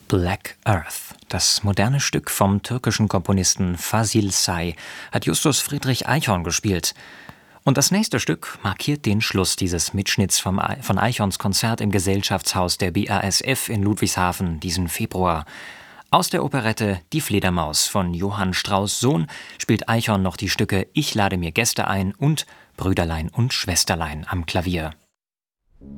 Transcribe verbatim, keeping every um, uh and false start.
Black Earth, das moderne Stück vom türkischen Komponisten Fazil Say, hat Justus Friedrich Eichhorn gespielt. Und das nächste Stück markiert den Schluss dieses Mitschnitts vom Ei- von Eichhorns Konzert im Gesellschaftshaus der B A S F in Ludwigshafen diesen Februar. Aus der Operette Die Fledermaus von Johann Strauss Sohn spielt Eichhorn noch die Stücke Ich lade mir Gäste ein und Brüderlein und Schwesterlein am Klavier.